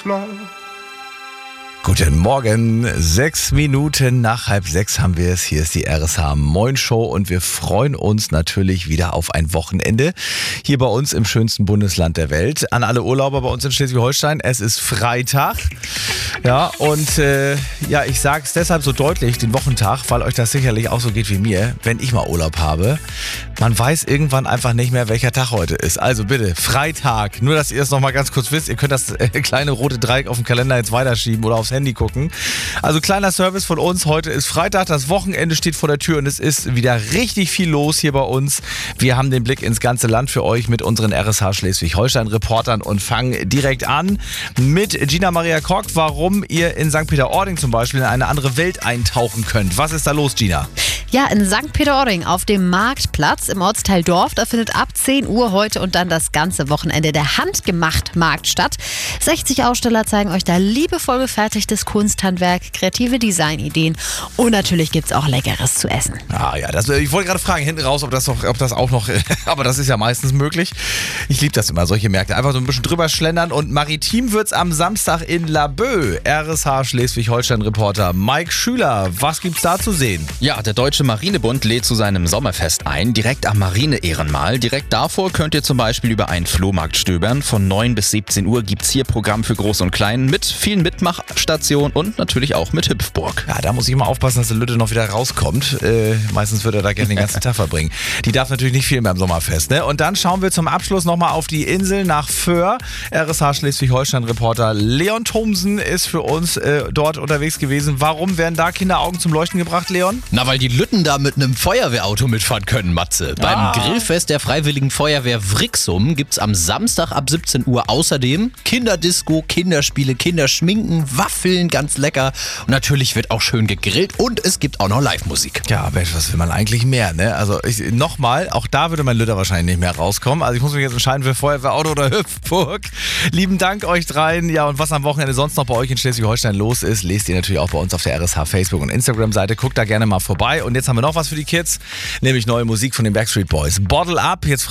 fly. Guten Morgen, 6 Minuten nach 5:30 haben wir es. Hier ist die RSH Moin Show und wir freuen uns natürlich wieder auf ein Wochenende hier bei uns im schönsten Bundesland der Welt. An alle Urlauber bei uns in Schleswig-Holstein, es ist Freitag. Ja, und ich sage es deshalb so deutlich, den Wochentag, weil euch das sicherlich auch so geht wie mir, wenn ich mal Urlaub habe. Man weiß irgendwann einfach nicht mehr, welcher Tag heute ist. Also bitte, Freitag. Nur, dass ihr es nochmal ganz kurz wisst. Ihr könnt das kleine rote Dreieck auf dem Kalender jetzt weiterschieben oder aufs Handy gucken. Also kleiner Service von uns. Heute ist Freitag. Das Wochenende steht vor der Tür und es ist wieder richtig viel los hier bei uns. Wir haben den Blick ins ganze Land für euch mit unseren RSH Schleswig-Holstein-Reportern und fangen direkt an mit Gina Maria Koch, warum ihr in St. Peter-Ording zum Beispiel in eine andere Welt eintauchen könnt. Was ist da los, Gina? Ja, in St. Peter-Ording auf dem Marktplatz im Ortsteil Dorf, da findet ab 10 Uhr heute und dann das ganze Wochenende der Handgemacht-Markt statt. 60 Aussteller zeigen euch da liebevoll gefertigtes Kunsthandwerk, kreative Designideen und natürlich gibt's auch Leckeres zu essen. Ah ja, ich wollte gerade fragen, hinten raus, ob das auch noch, aber das ist ja meistens möglich. Ich liebe das immer, solche Märkte. Einfach so ein bisschen drüber schlendern und maritim wird's am Samstag in Laboe. RSH Schleswig-Holstein-Reporter Mike Schüler, was gibt's da zu sehen? Ja, der Deutsche Marinebund lädt zu seinem Sommerfest ein, direkt am Marine-Ehrenmal. Direkt davor könnt ihr zum Beispiel über einen Flohmarkt stöbern. Von 9 bis 17 Uhr gibt's hier Programm für Groß und Klein mit vielen Mitmachstationen und natürlich auch mit Hüpfburg. Ja, da muss ich mal aufpassen, dass der Lütte noch wieder rauskommt. Meistens wird er da gerne den ganzen Tag verbringen. Die darf natürlich nicht viel mehr im Sommerfest, ne? Und dann schauen wir zum Abschluss nochmal auf die Insel nach Föhr. RSH Schleswig-Holstein-Reporter Leon Thomsen ist für uns dort unterwegs gewesen. Warum werden da Kinderaugen zum Leuchten gebracht, Leon? Na, weil die Lütten da mit einem Feuerwehrauto mitfahren können, Matze. Beim Grillfest der Freiwilligen Feuerwehr Vrixum gibt's am Samstag ab 17 Uhr außerdem Kinderdisco, Kinderspiele, Kinderschminken, Waffeln, ganz lecker. Und natürlich wird auch schön gegrillt und es gibt auch noch Live-Musik. Ja, Mensch, was will man eigentlich mehr, ne? Also nochmal, auch da würde mein Lütter wahrscheinlich nicht mehr rauskommen. Also ich muss mich jetzt entscheiden für Feuerwehrauto oder Hüpfburg. Lieben Dank euch dreien. Ja, und was am Wochenende sonst noch bei euch in Schleswig-Holstein los ist, lest ihr natürlich auch bei uns auf der RSH Facebook- und Instagram-Seite. Guckt da gerne mal vorbei. Und jetzt haben wir noch was für die Kids, nämlich neue Musik von den Backstreet Boys. Bottle Up, jetzt